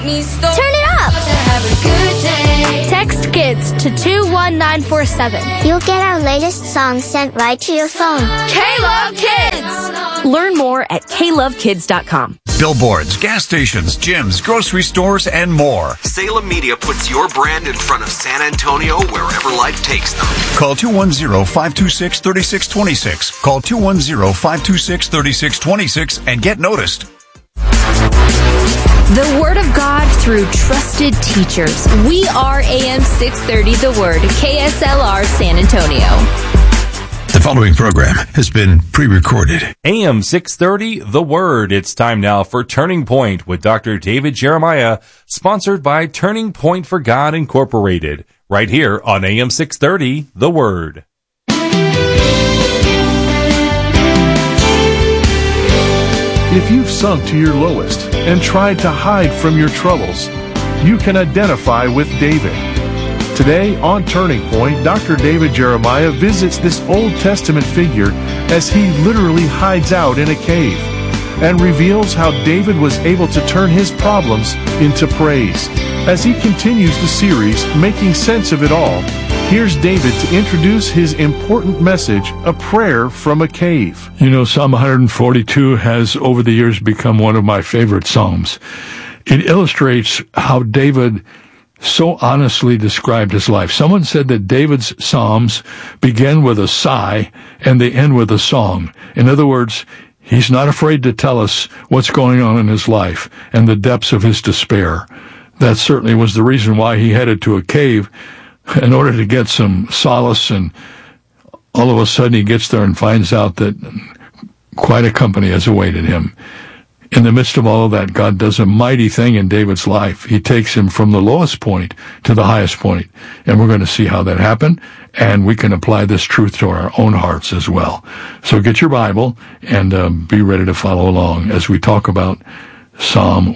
Turn it up! Text KIDS to 21947. You'll get our latest songs sent right to your phone. K-Love Kids! Learn more at KLoveKids.com. Billboards, gas stations, gyms, grocery stores, and more. Salem Media puts your brand in front of San Antonio wherever life takes them. Call 210-526-3626. Call 210-526-3626 and get noticed. The Word of God through trusted teachers. We are AM 630 The Word, KSLR San Antonio. The following program has been pre-recorded. AM 630 The Word. It's time now for Turning Point with Dr. David Jeremiah, sponsored by Turning Point for God Incorporated, right here on AM 630 The Word. If you've sunk to your lowest and tried to hide from your troubles, you can identify with David. Today on Turning Point, Dr. David Jeremiah visits this Old Testament figure as he literally hides out in a cave and reveals how David was able to turn his problems into praise. As he continues the series, Making Sense of It All, here's David to introduce his important message, A Prayer from a Cave. You know, Psalm 142 has over the years become one of my favorite psalms. It illustrates how David so honestly described his life. Someone said that David's psalms begin with a sigh and they end with a song. In other words, he's not afraid to tell us what's going on in his life and the depths of his despair. That certainly was the reason why he headed to a cave, in order to get some solace, and all of a sudden he gets there and finds out that quite a company has awaited him. In the midst of all of that, God does a mighty thing in David's life. He takes him from the lowest point to the highest point, and we're going to see how that happened, and we can apply this truth to our own hearts as well. So get your Bible and be ready to follow along as we talk about Psalm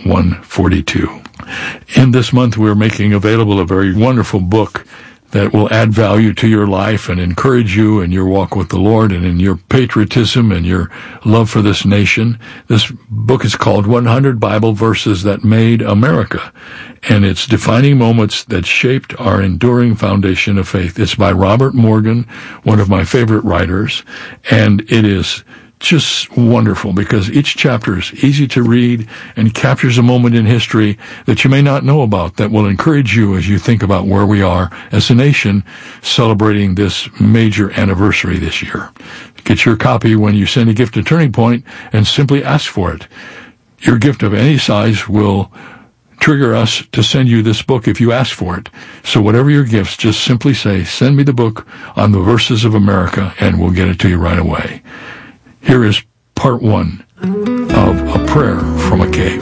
142. In this month, we're making available a very wonderful book that will add value to your life and encourage you in your walk with the Lord and in your patriotism and your love for this nation. This book is called 100 Bible Verses That Made America, and it's defining moments that shaped our enduring foundation of faith. It's by Robert Morgan, one of my favorite writers, and it is just wonderful because each chapter is easy to read and captures a moment in history that you may not know about that will encourage you as you think about where we are as a nation celebrating this major anniversary this year. Get your copy when you send a gift to Turning Point and simply ask for it. Your gift of any size will trigger us to send you this book if you ask for it. So whatever your gifts, just simply say, send me the book on the verses of America, and we'll get it to you right away. Here is part one of A Prayer from a Cave.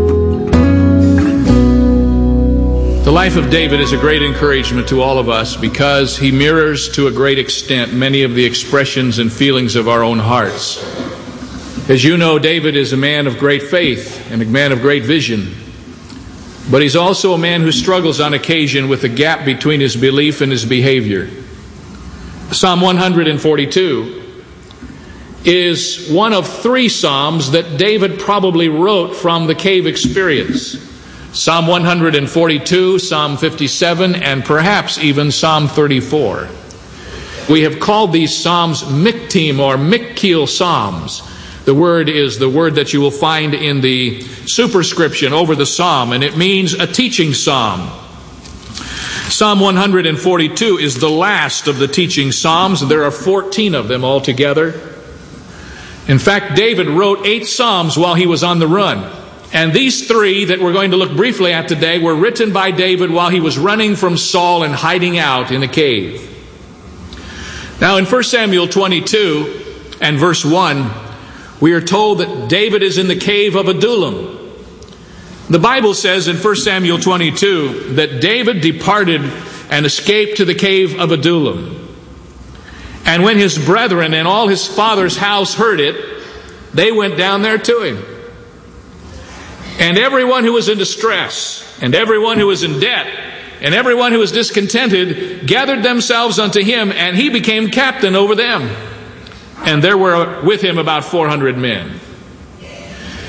The life of David is a great encouragement to all of us because he mirrors to a great extent many of the expressions and feelings of our own hearts. As you know, David is a man of great faith and a man of great vision, but he's also a man who struggles on occasion with the gap between his belief and his behavior. Psalm 142 is one of three psalms that David probably wrote from the cave experience. Psalm 142, Psalm 57, and perhaps even Psalm 34. We have called these psalms Miktim or Mikkiel psalms. The word is the word that you will find in the superscription over the psalm, and it means a teaching psalm. Psalm 142 is the last of the teaching psalms. There are 14 of them altogether. In fact, David wrote 8 psalms while he was on the run. And these 3 that we're going to look briefly at today were written by David while he was running from Saul and hiding out in a cave. Now in 1 Samuel 22 and verse 1, we are told that David is in the cave of Adullam. The Bible says in 1 Samuel 22 that David departed and escaped to the cave of Adullam. And when his brethren and all his father's house heard it, they went down there to him. And everyone who was in distress, and everyone who was in debt, and everyone who was discontented gathered themselves unto him, and he became captain over them. And there were with him about 400 men.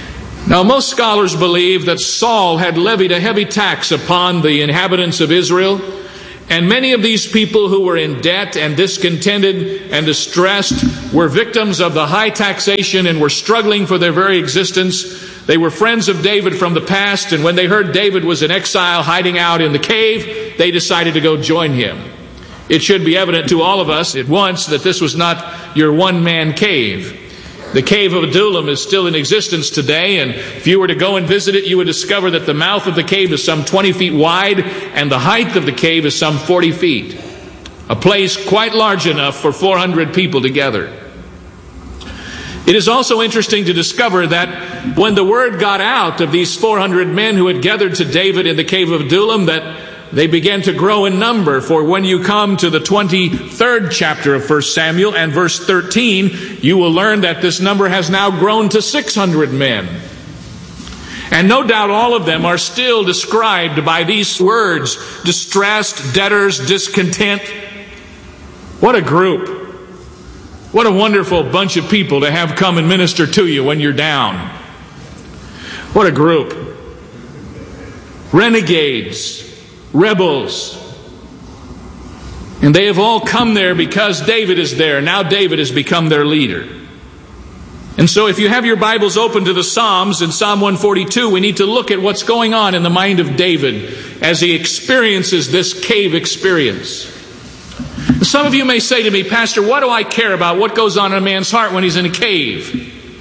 Now, most scholars believe that Saul had levied a heavy tax upon the inhabitants of Israel, and many of these people who were in debt and discontented and distressed were victims of the high taxation and were struggling for their very existence. They were friends of David from the past, and when they heard David was in exile hiding out in the cave, they decided to go join him. It should be evident to all of us at once that this was not your one-man cave. The cave of Adullam is still in existence today, and if you were to go and visit it, you would discover that the mouth of the cave is some 20 feet wide, and the height of the cave is some 40 feet. A place quite large enough for 400 people together. It is also interesting to discover that when the word got out of these 400 men who had gathered to David in the cave of Adullam, that they began to grow in number. For when you come to the 23rd chapter of 1 Samuel and verse 13, you will learn that this number has now grown to 600 men. And no doubt all of them are still described by these words: distressed, debtors, discontent. What a group. What a wonderful bunch of people to have come and minister to you when you're down. What a group. Renegades, rebels. And they have all come there because David is there. Now David has become their leader. And so if you have your Bibles open to the Psalms, in Psalm 142, we need to look at what's going on in the mind of David as he experiences this cave experience. Some of you may say to me, Pastor, what do I care about what goes on in a man's heart when he's in a cave?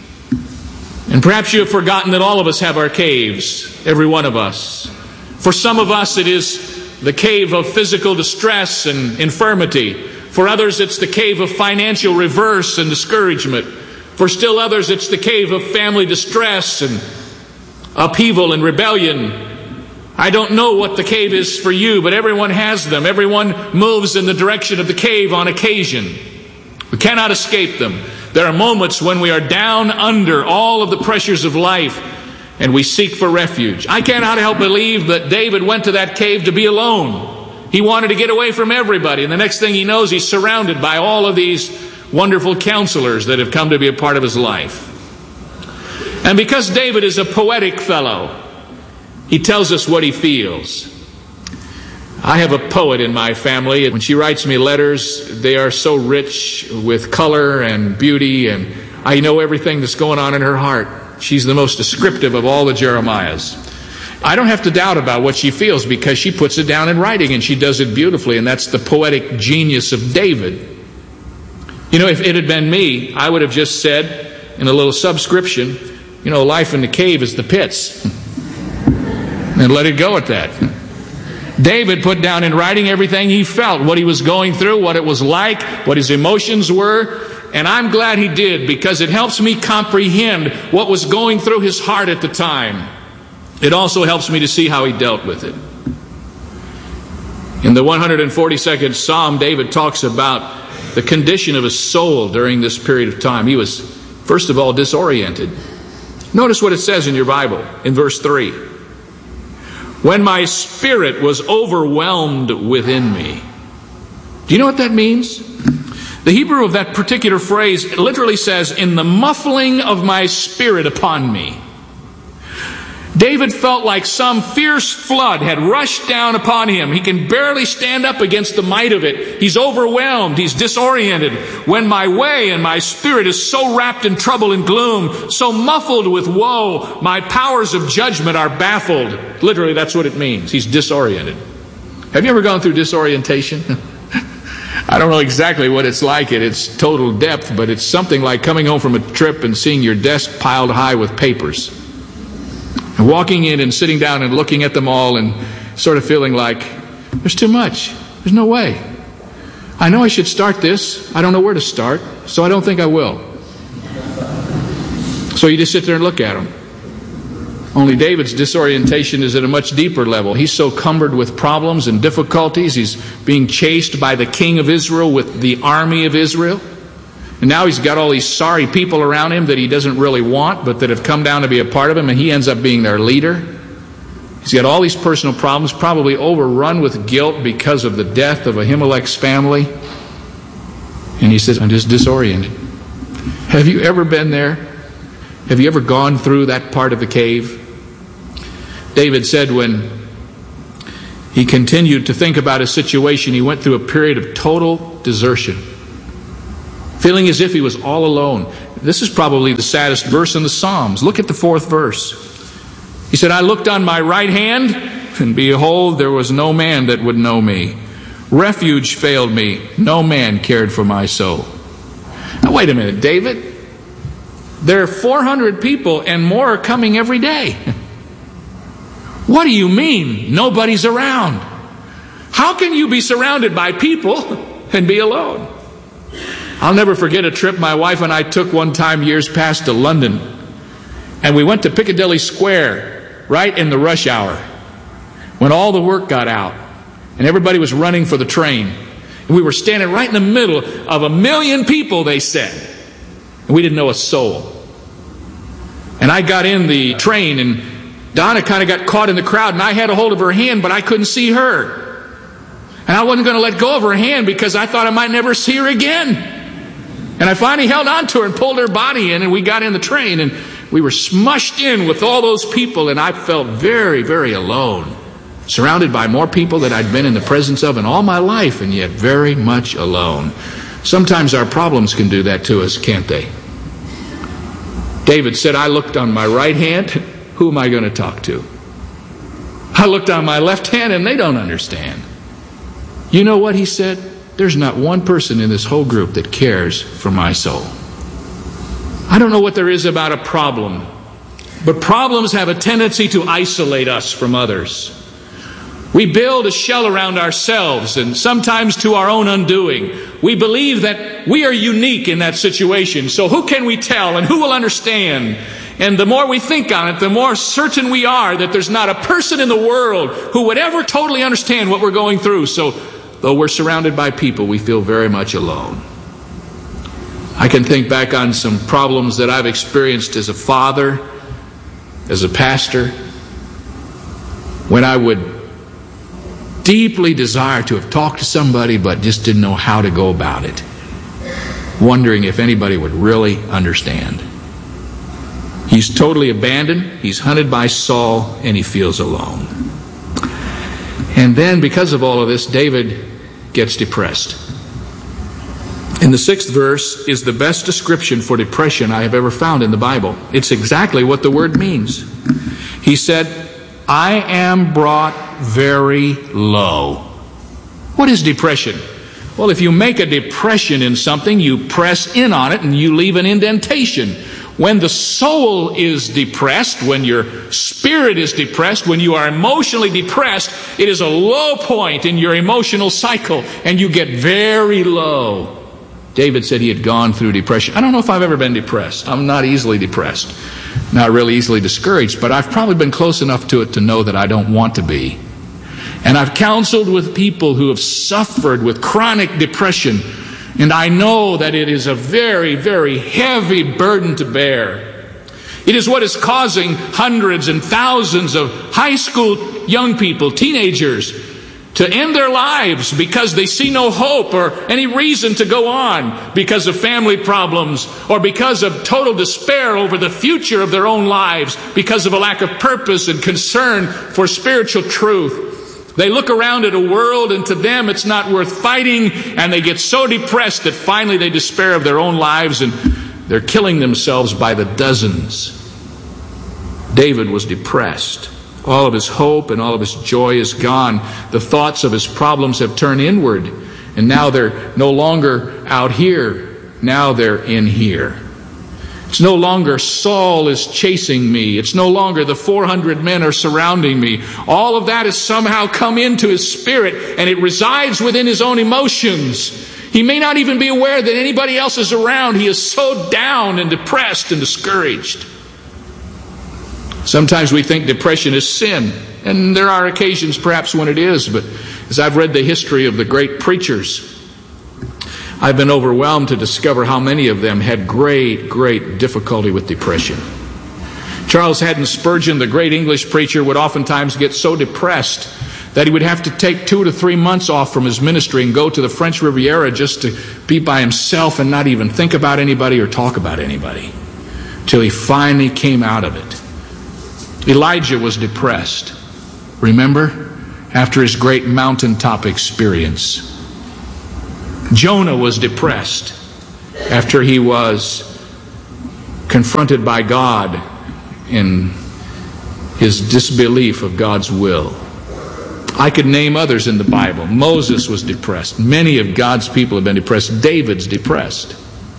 And perhaps you have forgotten that all of us have our caves, every one of us. For some of us, it is the cave of physical distress and infirmity. For others, it's the cave of financial reverse and discouragement. For still others, it's the cave of family distress and upheaval and rebellion. I don't know what the cave is for you, but everyone has them. Everyone moves in the direction of the cave on occasion. We cannot escape them. There are moments when we are down under all of the pressures of life, and we seek for refuge. I cannot help believe that David went to that cave to be alone. He wanted to get away from everybody. And the next thing he knows, he's surrounded by all of these wonderful counselors that have come to be a part of his life. And because David is a poetic fellow, he tells us what he feels. I have a poet in my family. When she writes me letters, they are so rich with color and beauty, and I know everything that's going on in her heart. She's the most descriptive of all the Jeremiahs. I don't have to doubt about what she feels because she puts it down in writing, and she does it beautifully, and that's the poetic genius of David. You know, if it had been me, I would have just said in a little subscription, you know, life in the cave is the pits. And let it go at that. David put down in writing everything he felt, what he was going through, what it was like, what his emotions were. And I'm glad he did, because it helps me comprehend what was going through his heart at the time. It also helps me to see how he dealt with it. In the 142nd Psalm, David talks about the condition of his soul during this period of time. He was, first of all, disoriented. Notice what it says in your Bible in verse 3. When my spirit was overwhelmed within me. Do you know what that means? The Hebrew of that particular phrase literally says, in the muffling of my spirit upon me. David felt like some fierce flood had rushed down upon him. He can barely stand up against the might of it. He's overwhelmed. He's disoriented. When my way and my spirit is so wrapped in trouble and gloom, so muffled with woe, my powers of judgment are baffled. Literally, that's what it means. He's disoriented. Have you ever gone through disorientation? I don't know exactly what it's like at its total depth, but it's something like coming home from a trip and seeing your desk piled high with papers. And walking in and sitting down and looking at them all and sort of feeling like, there's too much. There's no way. I know I should start this. I don't know where to start, so I don't think I will. So you just sit there and look at them. Only David's disorientation is at a much deeper level. He's so cumbered with problems and difficulties. He's being chased by the king of Israel with the army of Israel. And now he's got all these sorry people around him that he doesn't really want, but that have come down to be a part of him, and he ends up being their leader. He's got all these personal problems, probably overrun with guilt because of the death of Ahimelech's family. And he says, I'm just disoriented. Have you ever been there? Have you ever gone through that part of the cave? David said when he continued to think about his situation, he went through a period of total desertion, feeling as if he was all alone. This is probably the saddest verse in the Psalms. Look at the 4th verse. He said, I looked on my right hand, and behold, there was no man that would know me. Refuge failed me. No man cared for my soul. Now, wait a minute, David. There are 400 people and more are coming every day. What do you mean nobody's around? How can you be surrounded by people and be alone? I'll never forget a trip my wife and I took one time years past to London. And we went to Piccadilly Square right in the rush hour when all the work got out and everybody was running for the train. And we were standing right in the middle of 1 million people, they said. And we didn't know a soul. And I got in the train, and Donna kind of got caught in the crowd, and I had a hold of her hand, but I couldn't see her. And I wasn't going to let go of her hand because I thought I might never see her again. And I finally held on to her and pulled her body in, and we got in the train, and we were smushed in with all those people, and I felt very, very alone, surrounded by more people that I'd been in the presence of in all my life, and yet very much alone. Sometimes our problems can do that to us, can't they? David said, I looked on my right hand. Who am I going to talk to? I looked on my left hand, and they don't understand. You know what he said? There's not one person in this whole group that cares for my soul. I don't know what there is about a problem, but problems have a tendency to isolate us from others. We build a shell around ourselves, and sometimes to our own undoing. We believe that we are unique in that situation, so who can we tell and who will understand? And the more we think on it, the more certain we are that there's not a person in the world who would ever totally understand what we're going through. So though we're surrounded by people, we feel very much alone. I can think back on some problems that I've experienced as a father, as a pastor, when I would deeply desire to have talked to somebody but just didn't know how to go about it, wondering if anybody would really understand. He's totally abandoned, he's hunted by Saul, and he feels alone. And then, because of all of this, David gets depressed. In the 6th verse is the best description for depression I have ever found in the Bible. It's exactly what the word means. He said, I am brought very low. What is depression? Well, if you make a depression in something, you press in on it and you leave an indentation. When the soul is depressed, when your spirit is depressed, when you are emotionally depressed, it is a low point in your emotional cycle and you get very low. David said he had gone through depression. I don't know if I've ever been depressed. I'm not easily depressed. Not really easily discouraged, but I've probably been close enough to it to know that I don't want to be. And I've counseled with people who have suffered with chronic depression, and I know that it is a very, very heavy burden to bear. It is what is causing hundreds and thousands of high school young people, teenagers, to end their lives because they see no hope or any reason to go on because of family problems or because of total despair over the future of their own lives, because of a lack of purpose and concern for spiritual truth. They look around at a world and to them it's not worth fighting, and they get so depressed that finally they despair of their own lives and they're killing themselves by the dozens. David was depressed. All of his hope and all of his joy is gone. The thoughts of his problems have turned inward, and now they're no longer out here. Now they're in here. It's no longer Saul is chasing me. It's no longer the 400 men are surrounding me. All of that has somehow come into his spirit, and it resides within his own emotions. He may not even be aware that anybody else is around. He is so down and depressed and discouraged. Sometimes we think depression is sin, and there are occasions perhaps when it is, but as I've read the history of the great preachers, I've been overwhelmed to discover how many of them had great, great difficulty with depression. Charles Haddon Spurgeon, the great English preacher, would oftentimes get so depressed that he would have to take 2 to 3 months off from his ministry and go to the French Riviera just to be by himself and not even think about anybody or talk about anybody. till he finally came out of it. Elijah was depressed. Remember? After his great mountaintop experience. Jonah was depressed after he was confronted by God in his disbelief of God's will. I could name others in the Bible. Moses was depressed. Many of God's people have been depressed. David's depressed.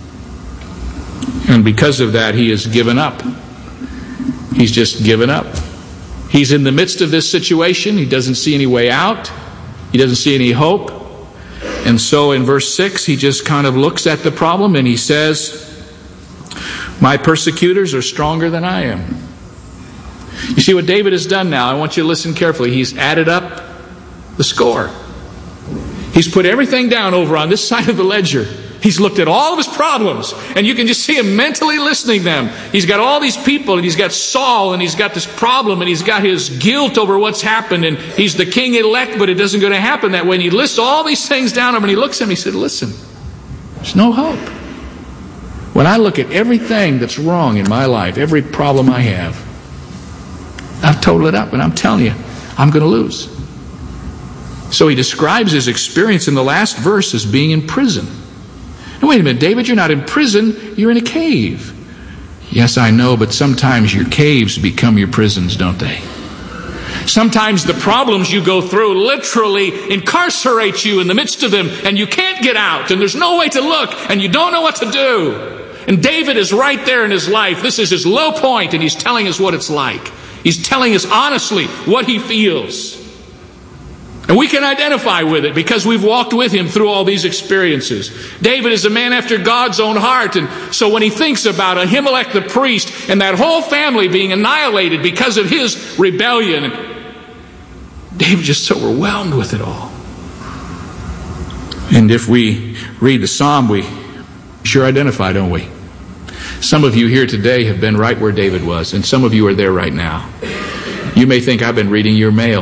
And because of that, he has given up. He's just given up. He's in the midst of this situation. He doesn't see any way out. He doesn't see any hope. And so in verse 6, he just kind of looks at the problem and he says, my persecutors are stronger than I am. You see what David has done now? I want you to listen carefully. He's added up the score. He's put everything down over on this side of the ledger. He's looked at all of his problems, and you can just see him mentally listening them. He's got all these people, and he's got Saul, and he's got this problem, and he's got his guilt over what's happened, and he's the king-elect, but it doesn't going to happen that way. And he lists all these things down, and he looks at him, he said, listen, there's no hope. When I look at everything that's wrong in my life, every problem I have, I've totaled it up, and I'm telling you, I'm going to lose. So he describes his experience in the last verse as being in prison. Now, wait a minute, David, you're not in prison, you're in a cave. Yes, I know, but sometimes your caves become your prisons, don't they? Sometimes the problems you go through literally incarcerate you in the midst of them, and you can't get out, and there's no way to look, and you don't know what to do. And David is right there in his life. This is his low point, and he's telling us what it's like. He's telling us honestly what he feels. And we can identify with it because we've walked with him through all these experiences. David is a man after God's own heart. And so when he thinks about Ahimelech the priest and that whole family being annihilated because of his rebellion, David's just overwhelmed with it all. And if we read the psalm, we sure identify, don't we? Some of you here today have been right where David was, and some of you are there right now. You may think I've been reading your mail.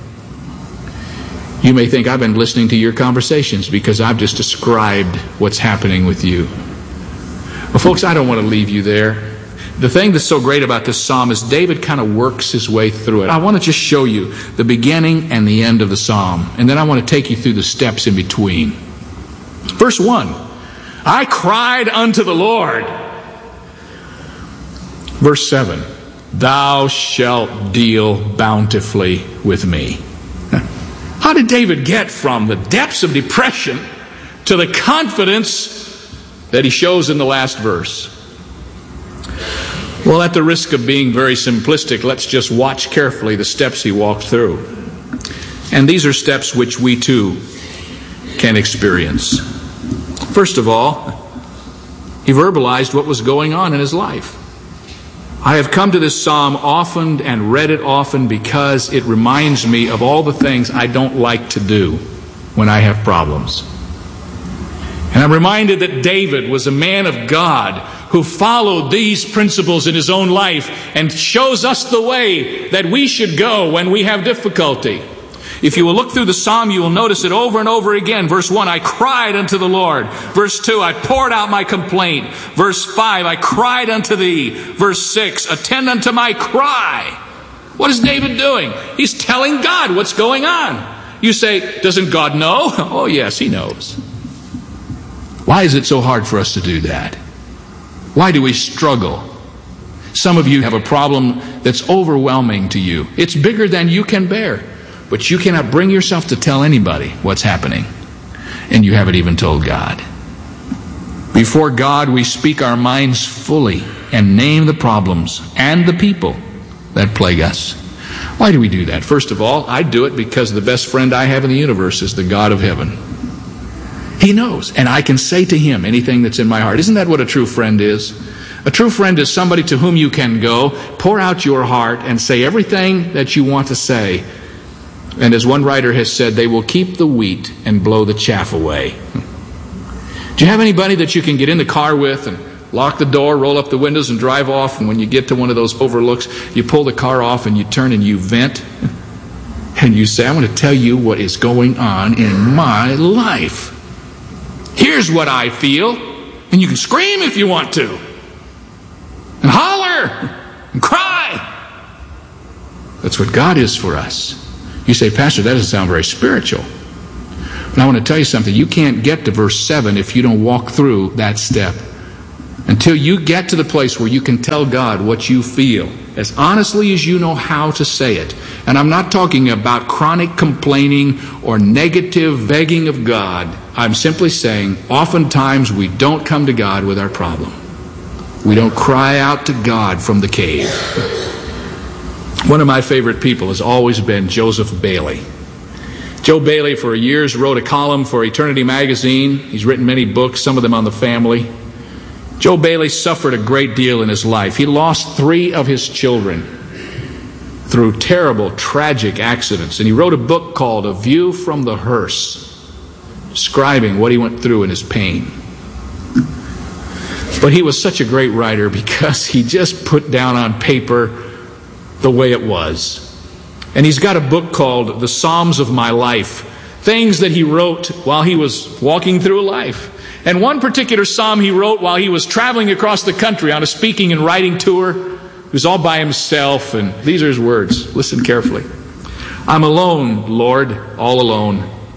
You may think I've been listening to your conversations because I've just described what's happening with you. Well, folks, I don't want to leave you there. The thing that's so great about this psalm is David kind of works his way through it. I want to just show you the beginning and the end of the psalm, and then I want to take you through the steps in between. Verse 1, I cried unto the Lord. Verse 7, thou shalt deal bountifully with me. How did David get from the depths of depression to the confidence that he shows in the last verse? Well, at the risk of being very simplistic, let's just watch carefully the steps he walked through. And these are steps which we too can experience. First of all, he verbalized what was going on in his life. I have come to this psalm often and read it often because it reminds me of all the things I don't like to do when I have problems. And I'm reminded that David was a man of God who followed these principles in his own life and shows us the way that we should go when we have difficulty. If you will look through the psalm, you will notice it over and over again. Verse 1, I cried unto the Lord. Verse 2, I poured out my complaint. Verse 5, I cried unto thee. Verse 6, attend unto my cry. What is David doing? He's telling God what's going on. You say, doesn't God know? Oh yes, he knows. Why is it so hard for us to do that? Why do we struggle? Some of you have a problem that's overwhelming to you. It's bigger than you can bear. But you cannot bring yourself to tell anybody what's happening. And you haven't even told God. Before God, we speak our minds fully and name the problems and the people that plague us. Why do we do that? First of all, I do it because the best friend I have in the universe is the God of heaven. He knows, and I can say to him anything that's in my heart. Isn't that what a true friend is? A true friend is somebody to whom you can go, pour out your heart, and say everything that you want to say. And as one writer has said, they will keep the wheat and blow the chaff away. Do you have anybody that you can get in the car with and lock the door, roll up the windows, and drive off? And when you get to one of those overlooks, you pull the car off and you turn and you vent. And you say, I want to tell you what is going on in my life. Here's what I feel. And you can scream if you want to. and holler and cry. That's what God is for us. You say, Pastor, that doesn't sound very spiritual. But I want to tell you something. You can't get to verse 7 if you don't walk through that step. Until you get to the place where you can tell God what you feel, as honestly as you know how to say it. And I'm not talking about chronic complaining or negative begging of God. I'm simply saying, oftentimes we don't come to God with our problem. We don't cry out to God from the cave. One of my favorite people has always been Joseph Bailey. Joe Bailey, for years, wrote a column for Eternity Magazine. He's written many books, some of them on the family. Joe Bailey suffered a great deal in his life. He lost 3 of his children through terrible, tragic accidents. And he wrote a book called A View from the Hearse, describing what he went through in his pain. But he was such a great writer because he just put down on paper the way it was. And he's got a book called The Psalms of My Life, things that he wrote while he was walking through life. And one particular psalm he wrote while he was traveling across the country on a speaking and writing tour. He was all by himself, and these are his words. Listen carefully. I'm alone, Lord, all alone.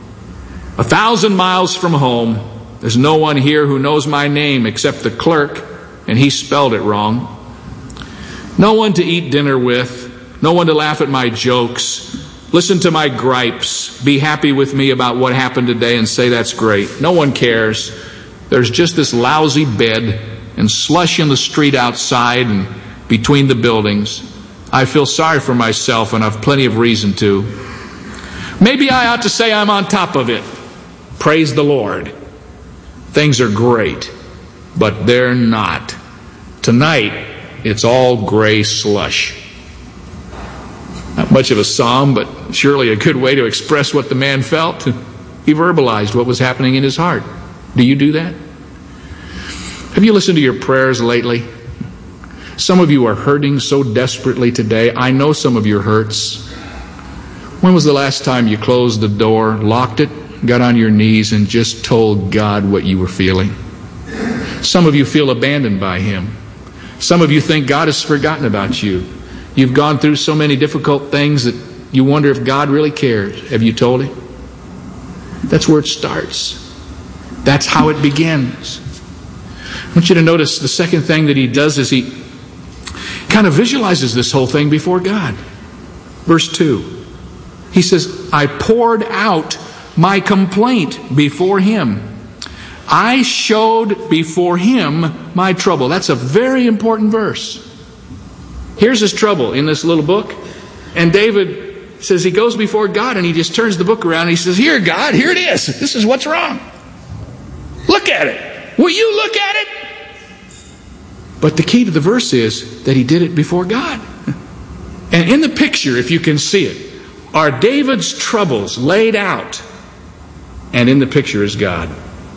1,000 miles from home. There's no one here who knows my name except the clerk, and he spelled it wrong. No one to eat dinner with. No one to laugh at my jokes. Listen to my gripes. Be happy with me about what happened today and say that's great. No one cares. There's just this lousy bed and slush in the street outside and between the buildings. I feel sorry for myself, and I've plenty of reason to. Maybe I ought to say I'm on top of it. Praise the Lord. Things are great, but they're not. Tonight, it's all gray slush. Not much of a psalm, but surely a good way to express what the man felt. He verbalized what was happening in his heart. Do you do that? Have you listened to your prayers lately? Some of you are hurting so desperately today. I know some of your hurts. When was the last time you closed the door, locked it, got on your knees, and just told God what you were feeling? Some of you feel abandoned by Him. Some of you think God has forgotten about you. You've gone through so many difficult things that you wonder if God really cares. Have you told Him? That's where it starts. That's how it begins. I want you to notice the second thing that he does is he kind of visualizes this whole thing before God. Verse 2. He says, I poured out my complaint before Him. I showed before Him my trouble. That's a very important verse. Here's his trouble in this little book. And David says he goes before God and he just turns the book around and he says, here, God, here it is. This is what's wrong. Look at it. Will you look at it? But the key to the verse is that he did it before God. And in the picture, if you can see it, are David's troubles laid out. And in the picture is God.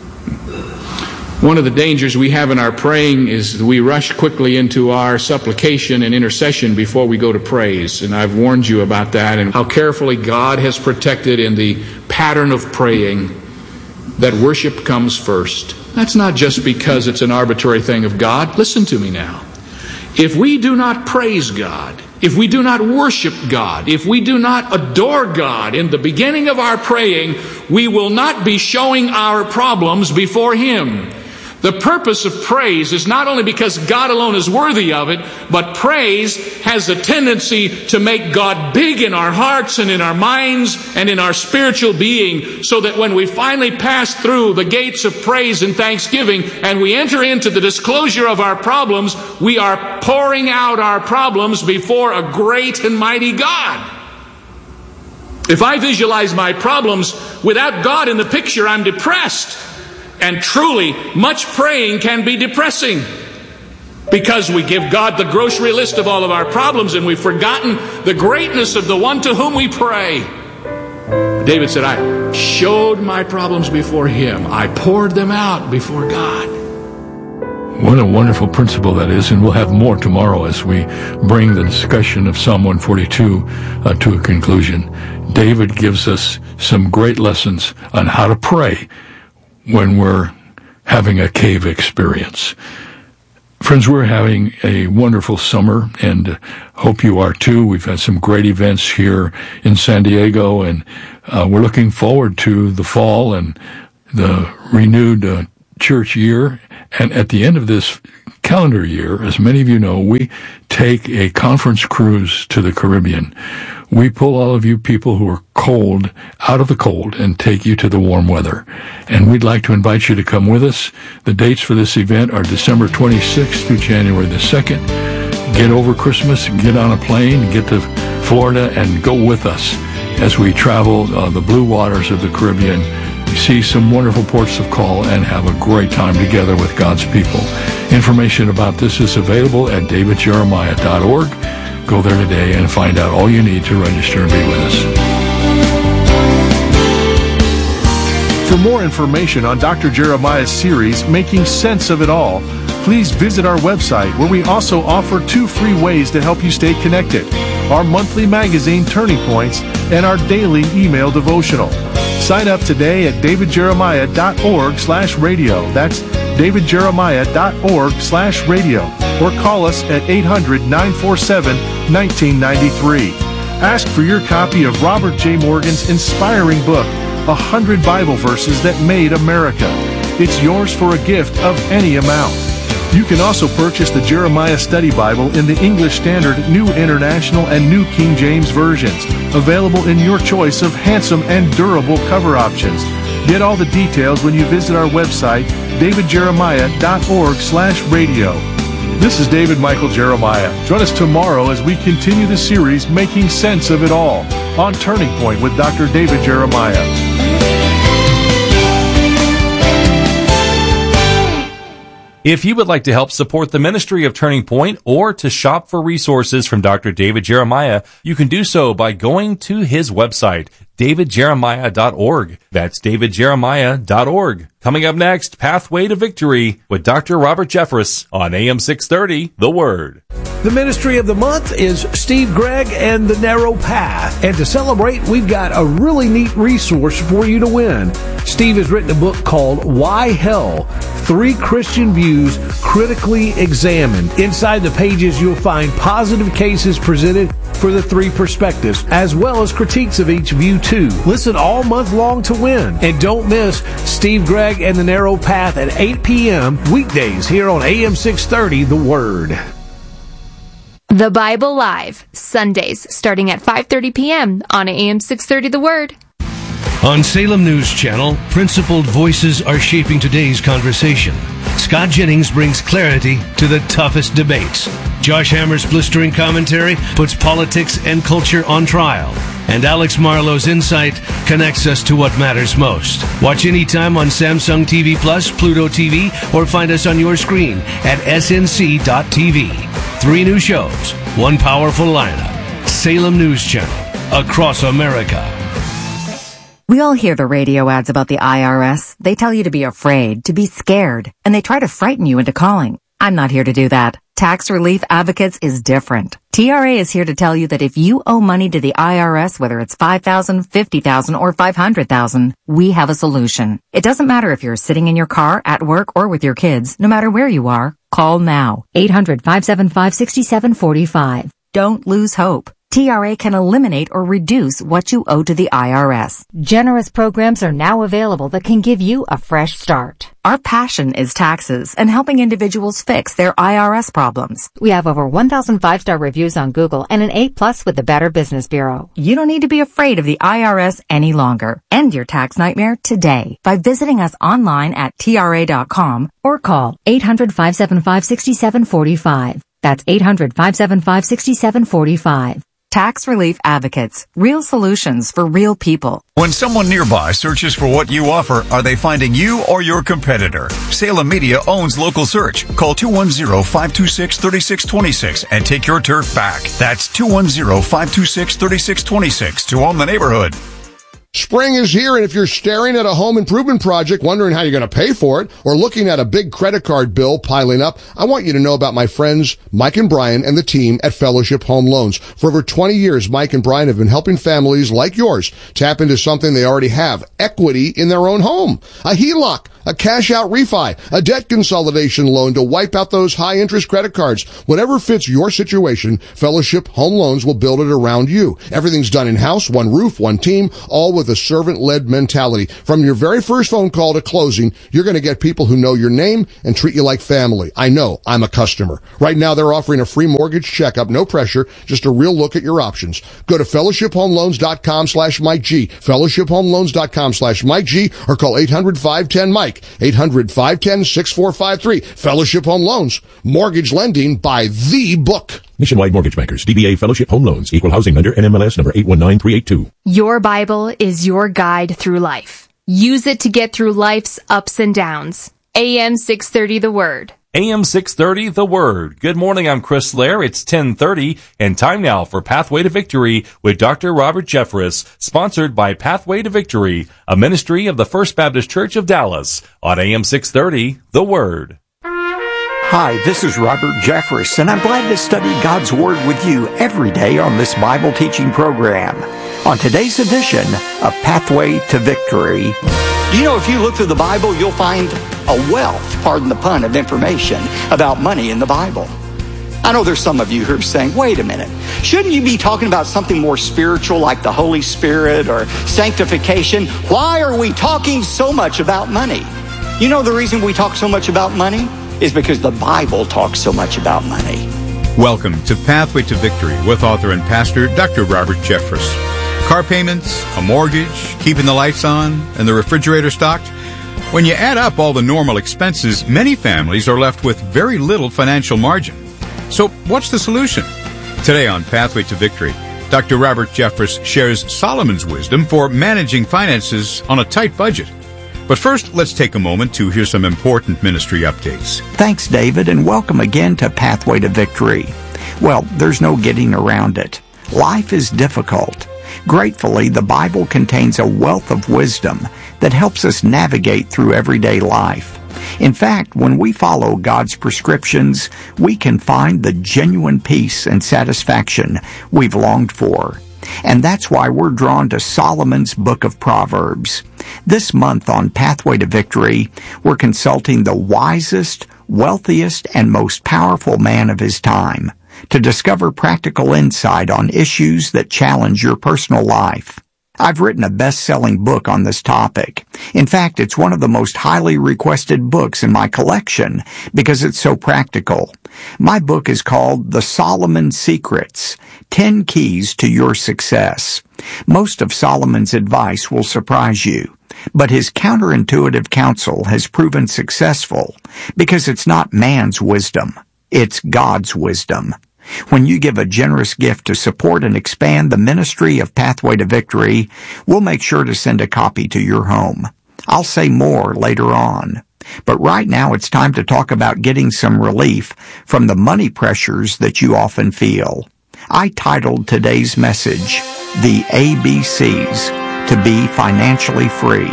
One of the dangers we have in our praying is we rush quickly into our supplication and intercession before we go to praise. And I've warned you about that and how carefully God has protected in the pattern of praying that worship comes first. That's not just because it's an arbitrary thing of God. Listen to me now. If we do not praise God, if we do not worship God, if we do not adore God in the beginning of our praying, we will not be showing our problems before Him. The purpose of praise is not only because God alone is worthy of it, but praise has a tendency to make God big in our hearts and in our minds and in our spiritual being, so that when we finally pass through the gates of praise and thanksgiving and we enter into the disclosure of our problems, we are pouring out our problems before a great and mighty God. If I visualize my problems without God in the picture, I'm depressed. And truly, much praying can be depressing because we give God the grocery list of all of our problems and we've forgotten the greatness of the one to whom we pray. David said, I showed my problems before Him. I poured them out before God. What a wonderful principle that is, and we'll have more tomorrow as we bring the discussion of Psalm 142 to a conclusion. David gives us some great lessons on how to pray when we're having a cave experience. Friends, we're having a wonderful summer, and hope you are too. We've had some great events here in San Diego, and we're looking forward to the fall and the renewed church year. And at the end of this calendar year, as many of you know, we take a conference cruise to the Caribbean. We pull all of you people who are cold out of the cold and take you to the warm weather. And we'd like to invite you to come with us. The dates for this event are December 26th through January the 2nd. Get over Christmas, get on a plane, get to Florida, and go with us as we travel the blue waters of the Caribbean, see some wonderful ports of call, and have a great time together with God's people. Information about this is available at davidjeremiah.org. Go there today and find out all you need to register and be with us. For more information on Dr. Jeremiah's series, Making Sense of It All, please visit our website, where we also offer 2 free ways to help you stay connected: our monthly magazine, Turning Points, and our daily email devotional. Sign up today at davidjeremiah.org/radio. That's davidjeremiah.org/radio. Or call us at 800-947-1993. Ask for your copy of Robert J. Morgan's inspiring book, 100 Bible Verses That Made America. It's yours for a gift of any amount. You can also purchase the Jeremiah Study Bible in the English Standard, New International, and New King James versions, available in your choice of handsome and durable cover options. Get all the details when you visit our website, davidjeremiah.org/radio. This is David Michael Jeremiah. Join us tomorrow as we continue the series, Making Sense of It All, on Turning Point with Dr. David Jeremiah. If you would like to help support the ministry of Turning Point or to shop for resources from Dr. David Jeremiah, you can do so by going to his website, davidjeremiah.org. That's davidjeremiah.org. Coming up next, Pathway to Victory with Dr. Robert Jeffress on AM 630, The Word. The ministry of the month is Steve Gregg and the Narrow Path. And to celebrate, we've got a really neat resource for you to win. Steve has written a book called Why Hell? 3 Christian Views Critically Examined. Inside the pages, you'll find positive cases presented for the 3 perspectives, as well as critiques of each view too. Listen all month long to win. And don't miss Steve Gregg and the Narrow Path at 8 p.m. weekdays here on AM 630, The Word. The Bible Live, Sundays, starting at 5:30 p.m. on AM 630 The Word. On Salem News Channel, principled voices are shaping today's conversation. Scott Jennings brings clarity to the toughest debates. Josh Hammer's blistering commentary puts politics and culture on trial. And Alex Marlowe's insight connects us to what matters most. Watch anytime on Samsung TV Plus, Pluto TV, or find us on your screen at snc.tv. 3 new shows, 1 powerful lineup. Salem News Channel, across America. We all hear the radio ads about the IRS. They tell you to be afraid, to be scared, and they try to frighten you into calling. I'm not here to do that. Tax Relief Advocates is different. TRA is here to tell you that if you owe money to the IRS, whether it's $5,000, $50,000, or $500,000, we have a solution. It doesn't matter if you're sitting in your car, at work, or with your kids. No matter where you are, call now. 800-575-6745. Don't lose hope. TRA can eliminate or reduce what you owe to the IRS. Generous programs are now available that can give you a fresh start. Our passion is taxes and helping individuals fix their IRS problems. We have over 1,000 5-star reviews on Google and an A+ with the Better Business Bureau. You don't need to be afraid of the IRS any longer. End your tax nightmare today by visiting us online at TRA.com or call 800-575-6745. That's 800-575-6745. Tax Relief Advocates. Real solutions for real people. When someone nearby searches for what you offer, are they finding you or your competitor? Salem Media owns Local Search. Call 210-526-3626 and take your turf back. That's 210-526-3626 to own the neighborhood. Spring is here, and if you're staring at a home improvement project, wondering how you're going to pay for it, or looking at a big credit card bill piling up, I want you to know about my friends Mike and Brian and the team at Fellowship Home Loans. For over 20 years, Mike and Brian have been helping families like yours tap into something they already have, equity in their own home. A HELOC, a cash-out refi, a debt consolidation loan to wipe out those high-interest credit cards. Whatever fits your situation, Fellowship Home Loans will build it around you. Everything's done in-house, one roof, one team, all with a servant-led mentality. From your very first phone call to closing, you're going to get people who know your name and treat you like family. I know, I'm a customer. Right now, they're offering a free mortgage checkup, no pressure, just a real look at your options. Go to fellowshiphomeloans.com/Mike G, fellowshiphomeloans.com/Mike G, or call 800-510-MIKE, 800-510-6453. Fellowship Home Loans, mortgage lending by the book. Nationwide Mortgage Bankers, DBA Fellowship Home Loans, Equal Housing Lender, NMLS number 819382. Your Bible is your guide through life. Use it to get through life's ups and downs. AM 630 The Word. AM 630 The Word. Good morning, I'm Chris Lair. It's 10:30 and time now for Pathway to Victory with Dr. Robert Jeffress, sponsored by Pathway to Victory, a ministry of the First Baptist Church of Dallas on AM 630 The Word. Hi, this is Robert Jeffress, and I'm glad to study God's Word with you every day on this Bible teaching program. On today's edition of Pathway to Victory. You know, if you look through the Bible, you'll find a wealth, pardon the pun, of information about money in the Bible. I know there's some of you who are saying, wait a minute, shouldn't you be talking about something more spiritual like the Holy Spirit or sanctification? Why are we talking so much about money? You know the reason we talk so much about money is because the Bible talks so much about money. Welcome to Pathway to Victory with author and pastor Dr. Robert Jeffress. Car payments, a mortgage, keeping the lights on, and the refrigerator stocked. When you add up all the normal expenses, many families are left with very little financial margin. So what's the solution? Today on Pathway to Victory, Dr. Robert Jeffress shares Solomon's wisdom for managing finances on a tight budget. But first, let's take a moment to hear some important ministry updates. Thanks, David, and welcome again to Pathway to Victory. Well, there's no getting around it. Life is difficult. Gratefully, the Bible contains a wealth of wisdom that helps us navigate through everyday life. In fact, when we follow God's prescriptions, we can find the genuine peace and satisfaction we've longed for. And that's why we're drawn to Solomon's Book of Proverbs. This month on Pathway to Victory, we're consulting the wisest, wealthiest, and most powerful man of his time to discover practical insight on issues that challenge your personal life. I've written a best-selling book on this topic. In fact, it's one of the most highly requested books in my collection because it's so practical. My book is called The Solomon Secrets, 10 Keys to Your Success. Most of Solomon's advice will surprise you, but his counterintuitive counsel has proven successful because it's not man's wisdom, it's God's wisdom. When you give a generous gift to support and expand the ministry of Pathway to Victory, we'll make sure to send a copy to your home. I'll say more later on. But right now it's time to talk about getting some relief from the money pressures that you often feel. I titled today's message, The ABCs to Be Financially Free.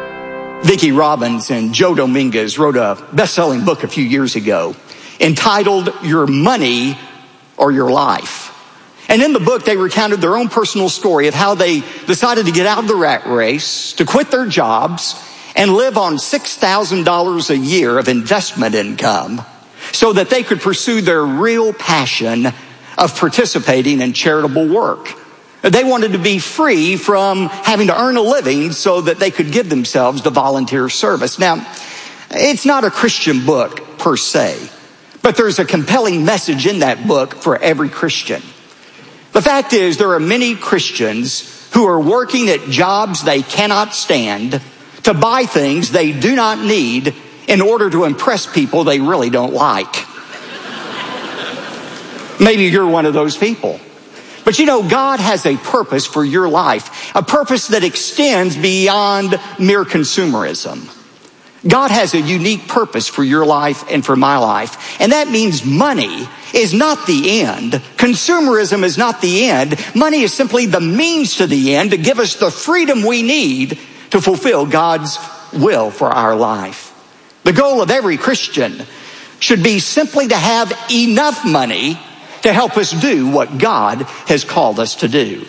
Vicki Robbins and Joe Dominguez wrote a best-selling book a few years ago entitled Your Money or Your Life. And in the book, they recounted their own personal story of how they decided to get out of the rat race, to quit their jobs, and live on $6,000 a year of investment income so that they could pursue their real passion of participating in charitable work. They wanted to be free from having to earn a living so that they could give themselves to volunteer service. Now, it's not a Christian book per se, but there's a compelling message in that book for every Christian. The fact is, there are many Christians who are working at jobs they cannot stand to buy things they do not need in order to impress people they really don't like. Maybe you're one of those people. But you know, God has a purpose for your life, a purpose that extends beyond mere consumerism. God has a unique purpose for your life and for my life, and that means money is not the end. Consumerism is not the end. Money is simply the means to the end to give us the freedom we need to fulfill God's will for our life. The goal of every Christian should be simply to have enough money to help us do what God has called us to do.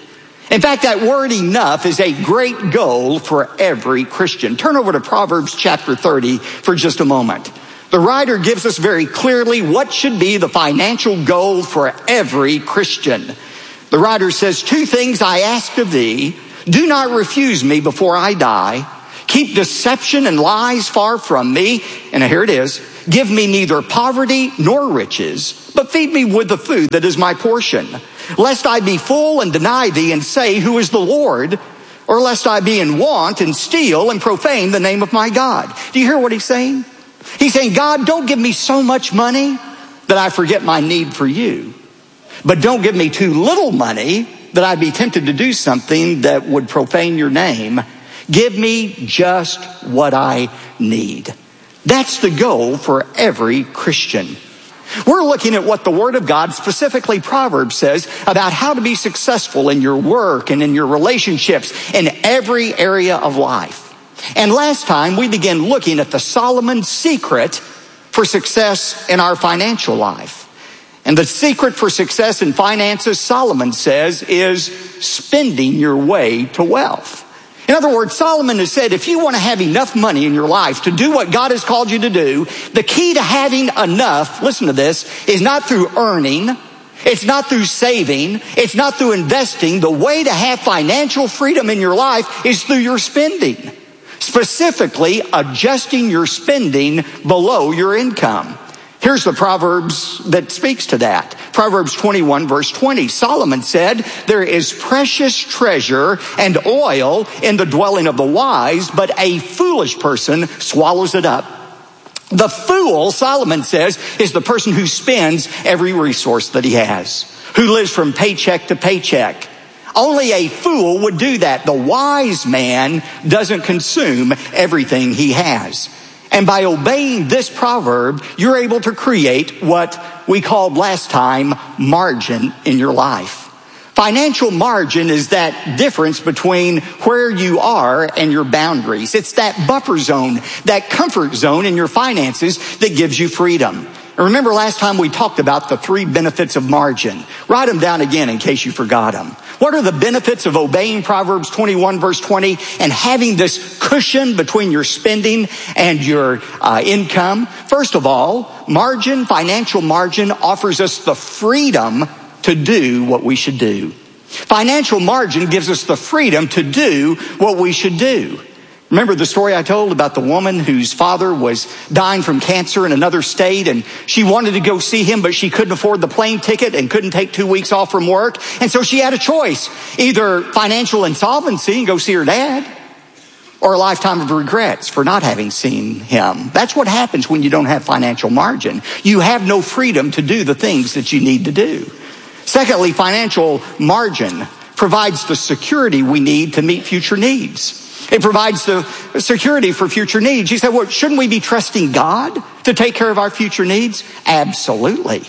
In fact, that word enough is a great goal for every Christian. Turn over to Proverbs chapter 30 for just a moment. The writer gives us very clearly what should be the financial goal for every Christian. The writer says, 2 things I ask of thee. Do not refuse me before I die. Keep deception and lies far from me. And here it is. Give me neither poverty nor riches, but feed me with the food that is my portion. Lest I be full and deny thee and say, who is the Lord? Or lest I be in want and steal and profane the name of my God. Do you hear what he's saying? He's saying, God, don't give me so much money that I forget my need for you. But don't give me too little money that I'd be tempted to do something that would profane your name. Give me just what I need. That's the goal for every Christian. We're looking at what the Word of God, specifically Proverbs, says about how to be successful in your work and in your relationships in every area of life. And last time we began looking at the Solomon secret for success in our financial life. And the secret for success in finances, Solomon says, is spending your way to wealth. In other words, Solomon has said, if you want to have enough money in your life to do what God has called you to do, the key to having enough, listen to this, is not through earning, it's not through saving, it's not through investing. The way to have financial freedom in your life is through your spending. Specifically, adjusting your spending below your income. Here's the Proverbs that speaks to that. Proverbs 21 verse 20. Solomon said, there is precious treasure and oil in the dwelling of the wise, but a foolish person swallows it up. The fool, Solomon says, is the person who spends every resource that he has, who lives from paycheck to paycheck. Only a fool would do that. The wise man doesn't consume everything he has. And by obeying this proverb, you're able to create what we called last time margin in your life. Financial margin is that difference between where you are and your boundaries. It's that buffer zone, that comfort zone in your finances that gives you freedom. And remember last time we talked about the 3 benefits of margin. Write them down again in case you forgot them. What are the benefits of obeying Proverbs 21 verse 20 and having this cushion between your spending and your income? First of all, margin, financial margin offers us the freedom to do what we should do. Financial margin gives us the freedom to do what we should do. Remember the story I told about the woman whose father was dying from cancer in another state, and she wanted to go see him, but she couldn't afford the plane ticket and couldn't take 2 weeks off from work. And so she had a choice, either financial insolvency and go see her dad, or a lifetime of regrets for not having seen him. That's what happens when you don't have financial margin. You have no freedom to do the things that you need to do. Secondly, financial margin provides the security we need to meet future needs. It provides the security for future needs. You say, well, shouldn't we be trusting God to take care of our future needs? Absolutely.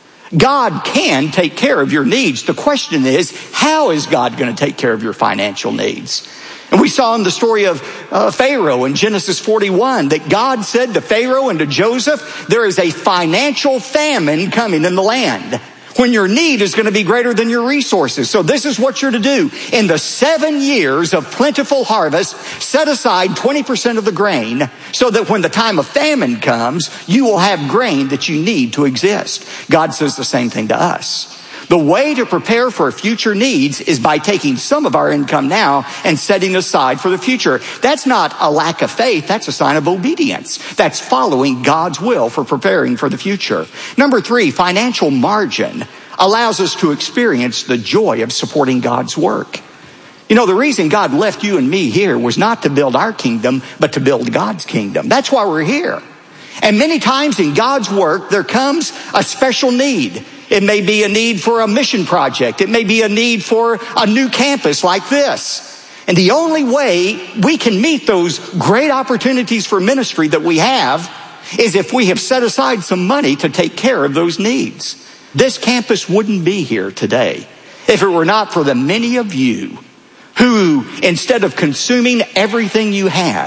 God can take care of your needs. The question is, how is God going to take care of your financial needs? And we saw in the story of Pharaoh in Genesis 41 that God said to Pharaoh and to Joseph, there is a financial famine coming in the land, when your need is going to be greater than your resources. So this is what you're to do. In the 7 years of plentiful harvest, set aside 20% of the grain so that when the time of famine comes, you will have grain that you need to exist. God says the same thing to us. The way to prepare for future needs is by taking some of our income now and setting aside for the future. That's not a lack of faith. That's a sign of obedience. That's following God's will for preparing for the future. Number 3, financial margin allows us to experience the joy of supporting God's work. You know, the reason God left you and me here was not to build our kingdom, but to build God's kingdom. That's why we're here. And many times in God's work, there comes a special need. It may be a need for a mission project. It may be a need for a new campus like this. And the only way we can meet those great opportunities for ministry that we have is if we have set aside some money to take care of those needs. This campus wouldn't be here today if it were not for the many of you who, instead of consuming everything you had,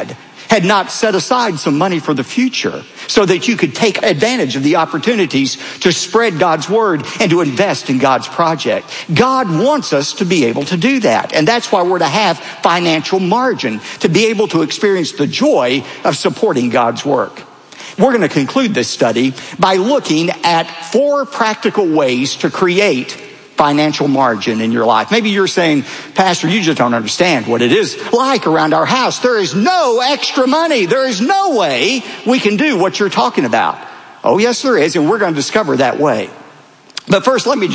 had not set aside some money for the future so that you could take advantage of the opportunities to spread God's word and to invest in God's project. God wants us to be able to do that. And that's why we're to have financial margin, to be able to experience the joy of supporting God's work. We're going to conclude this study by looking at 4 practical ways to create financial margin in your life. Maybe you're saying, Pastor, you just don't understand what it is like around our house. There is no extra money. There is no way we can do what you're talking about. Oh, yes, there is, and we're going to discover that way. But first, let me